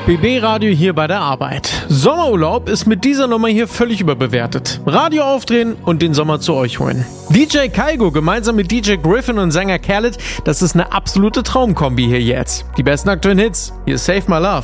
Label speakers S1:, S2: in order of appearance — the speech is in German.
S1: BB Radio hier bei der Arbeit. Sommerurlaub ist mit dieser Nummer hier völlig überbewertet. Radio aufdrehen und den Sommer zu euch holen. DJ Kaigo gemeinsam mit DJ Griffin und Sänger Khaled, das ist eine absolute Traumkombi hier jetzt. Die besten aktuellen Hits, hier ist Save My Love.